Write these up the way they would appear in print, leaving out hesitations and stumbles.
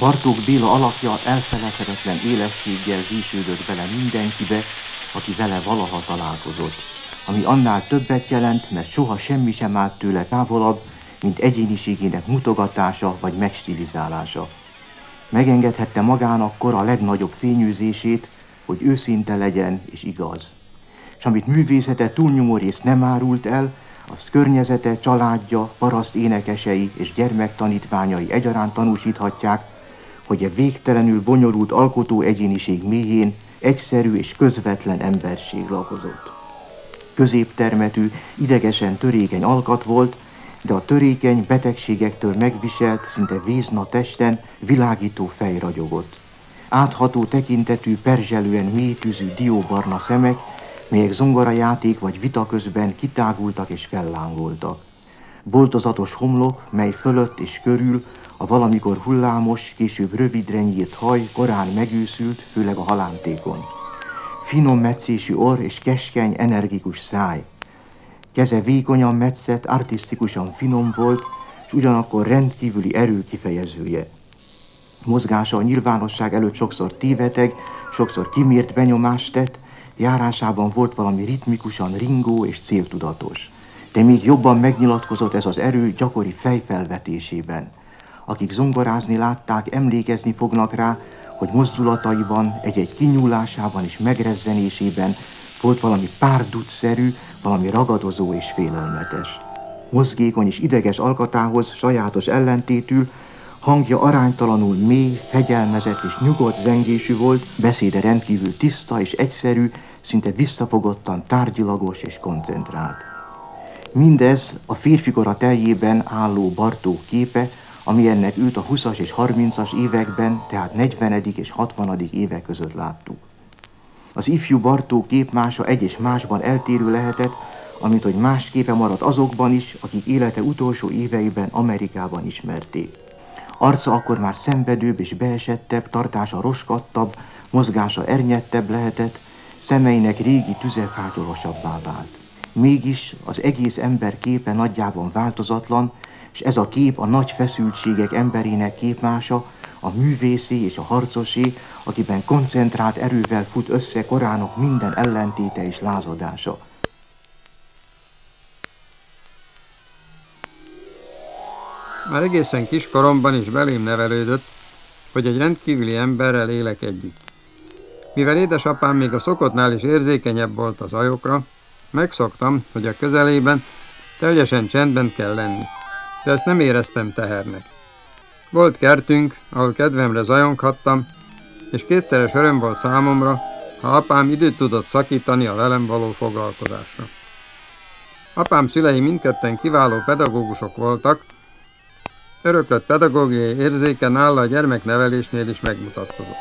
Bartók Béla alakja elfeledhetetlen élességgel vésődött bele mindenkibe, aki vele valaha találkozott, ami annál többet jelent, mert soha semmi sem állt tőle távolabb, mint egyéniségének mutogatása vagy megstilizálása. Megengedhette magának kora legnagyobb fényűzését, hogy őszinte legyen és igaz. És amit művészete túlnyomó részt nem árult el, az környezete, családja, paraszt énekesei és gyermektanítványai egyaránt tanúsíthatják, hogy a végtelenül bonyolult alkotó egyéniség mélyén egyszerű és közvetlen emberség lakozott. Középtermetű, idegesen törékeny alkat volt, de a törékeny, betegségektől megviselt, szinte vézna testen világító fej ragyogott. Átható tekintetű, perzselően mélytűzű dióbarna szemek, melyek zongorajáték vagy vita közben kitágultak és fellángoltak. Boltozatos homlok, mely fölött és körül a valamikor hullámos, később rövidre nyírt haj korán megőszült, főleg a halántékon. Finom metszésű orr és keskeny, energikus száj. Keze vékonyan metszett, artisztikusan finom volt, és ugyanakkor rendkívüli erő kifejezője. Mozgása a nyilvánosság előtt sokszor téveteg, sokszor kimért benyomást tett, járásában volt valami ritmikusan ringó és céltudatos. De még jobban megnyilatkozott ez az erő gyakori fejfelvetésében. Akik zongorázni látták, emlékezni fognak rá, hogy mozdulataiban, egy-egy kinyúlásában és megrezzenésében volt valami párducszerű, valami ragadozó és félelmetes. Mozgékony és ideges alkatához sajátos ellentétül hangja aránytalanul mély, fegyelmezett és nyugodt zengésű volt, beszéde rendkívül tiszta és egyszerű, szinte visszafogottan tárgyilagos és koncentrált. Mindez a férfikora teljében álló Bartók képe, amilyennek őt a 20-as és 30-as években, tehát 40. és 60. évek között láttuk. Az ifjú Bartók képmása egy és másban eltérő lehetett, amint hogy más képe maradt azokban is, akik élete utolsó éveiben Amerikában ismerték. Arca akkor már szenvedőbb és beesettebb, tartása roskadtabb, mozgása ernyettebb lehetett, szemeinek régi tüze fátyolosabbá vált. Mégis az egész ember képe nagyjában változatlan, és ez a kép a nagy feszültségek emberének képmása, a művészé és a harcosé, akiben koncentrált erővel fut össze korának minden ellentéte és lázadása. Már egészen kiskoromban is belém nevelődött, hogy egy rendkívüli emberrel élek együtt. Mivel édesapám még a szokottnál is érzékenyebb volt a zajokra, megszoktam, hogy a közelében teljesen csendben kell lenni, de ezt nem éreztem tehernek. Volt kertünk, ahol kedvemre zajonghattam, és kétszeres öröm volt számomra, ha apám időt tudott szakítani a velem való foglalkozásra. Apám szülei mindketten kiváló pedagógusok voltak, öröklött pedagógiai érzéke nála a gyermeknevelésnél is megmutatkozott.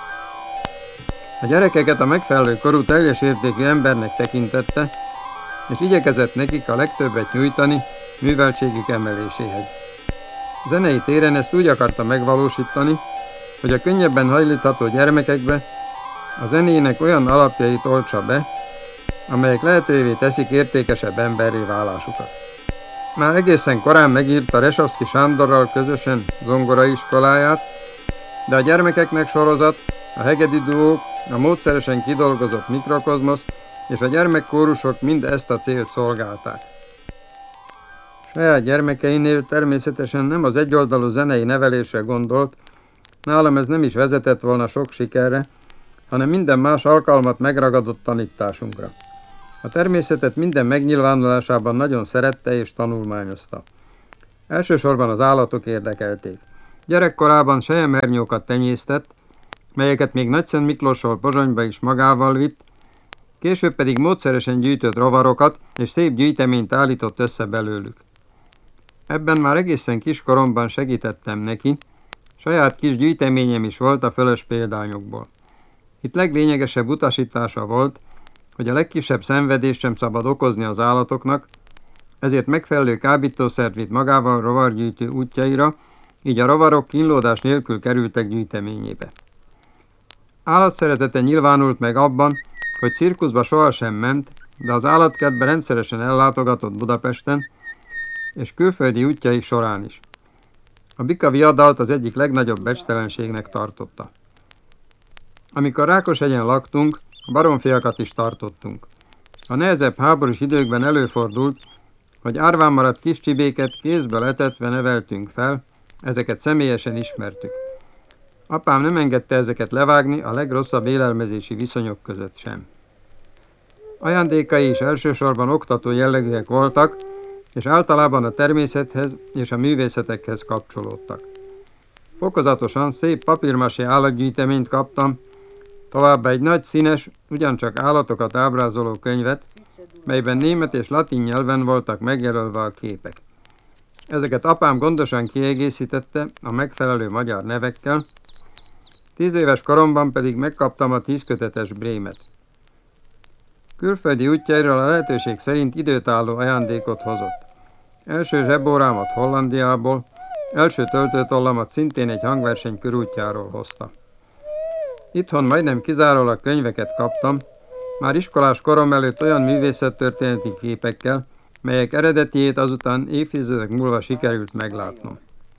A gyerekeket a megfelelő korú teljes értékű embernek tekintette, és igyekezett nekik a legtöbbet nyújtani műveltségük emeléséhez. Zenei téren ezt úgy akarta megvalósítani, hogy a könnyebben hajlítható gyermekekbe a zenének olyan alapjait oltsa be, amelyek lehetővé teszik értékesebb emberré válásukat. Már egészen korán megírta Resovszky Sándorral közösen zongoraiskoláját, de a gyermekeknek sorozat, a hegedi duók, a módszeresen kidolgozott mikrokozmosz és a gyermekkórusok mind ezt a célt szolgálták. Saját gyermekeinél természetesen nem az egyoldalú zenei nevelésre gondolt, nálam ez nem is vezetett volna sok sikerre, hanem minden más alkalmat megragadott tanításunkra. A természetet minden megnyilvánulásában nagyon szerette és tanulmányozta. Elsősorban az állatok érdekelték. Gyerekkorában selyemhernyókat tenyésztett, melyeket még Nagyszent Miklósról Pozsonyba is magával vitt, később pedig módszeresen gyűjtött rovarokat és szép gyűjteményt állított össze belőlük. Ebben már egészen kiskoromban segítettem neki, saját kis gyűjteményem is volt a fölös példányokból. Itt leglényegesebb utasítása volt, hogy a legkisebb szenvedést sem szabad okozni az állatoknak, ezért megfelelő kábítószert vitt magával rovargyűjtő útjaira, így a rovarok kínlódás nélkül kerültek gyűjteményébe. Állatszeretete nyilvánult meg abban, hogy cirkuszba sohasem ment, de az állatkertbe rendszeresen ellátogatott Budapesten, és külföldi útjai során is. A bika viadalt az egyik legnagyobb becstelenségnek tartotta. Amikor Rákoshegyen laktunk, baromfiakat is tartottunk. A nehezebb háborús időkben előfordult, hogy árván maradt kis csibéket kézből etetve neveltünk fel, ezeket személyesen ismertük. Apám nem engedte ezeket levágni a legrosszabb élelmezési viszonyok között sem. Ajándékai is elsősorban oktató jellegűek voltak, és általában a természethez és a művészetekhez kapcsolódtak. Fokozatosan szép papírmasé állatgyűjteményt kaptam, továbbá egy nagy színes, ugyancsak állatokat ábrázoló könyvet, melyben német és latin nyelven voltak megjelölve a képek. Ezeket apám gondosan kiegészítette a megfelelő magyar nevekkel, 10 éves koromban pedig megkaptam a 10 kötetes Brémet. Külföldi útjairól a lehetőség szerint időtálló ajándékot hozott. Első zsebórámat Hollandiából, első töltőtollamat szintén egy hangverseny körútjáról hozta. Itthon majdnem kizárólag könyveket kaptam, már iskolás korom előtt olyan művészettörténeti képekkel, melyek eredetiét azután évtizedek múlva sikerült meglátnom.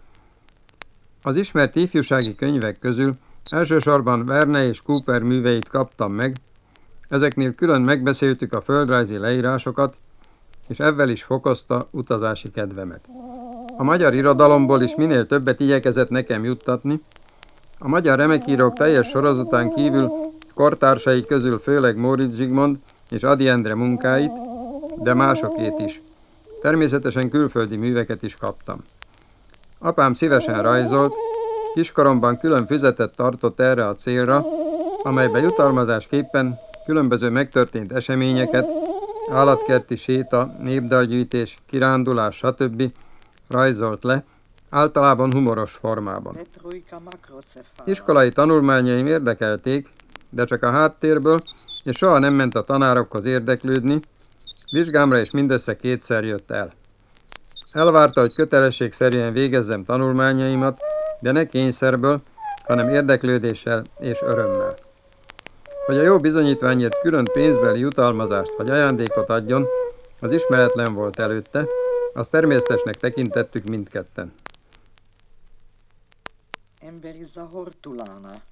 Az ismert ifjúsági könyvek közül elsősorban Verne és Cooper műveit kaptam meg, ezeknél külön megbeszéltük a földrajzi leírásokat, és ezzel is fokozta utazási kedvemet. A magyar irodalomból is minél többet igyekezett nekem juttatni, a magyar remekírók teljes sorozatán kívül kortársai közül főleg Móricz Zsigmond és Ady Endre munkáit, de másokét is. Természetesen külföldi műveket is kaptam. Apám szívesen rajzolt, kiskoromban külön füzetet tartott erre a célra, amelybe jutalmazásképpen különböző megtörtént eseményeket, állatkerti séta, népdalgyűjtés, kirándulás, stb. Rajzolt le, általában humoros formában. Iskolai tanulmányaim érdekelték, de csak a háttérből, és soha nem ment a tanárokhoz érdeklődni, vizsgámra is mindössze 2-szer jött el. Elvárta, hogy kötelességszerűen végezzem tanulmányaimat, de ne kényszerből, hanem érdeklődéssel és örömmel. Hogy a jó bizonyítványért külön pénzbeli jutalmazást vagy ajándékot adjon, az ismeretlen volt előtte, azt természetesnek tekintettük mindketten. Emberi Zahor Tulana.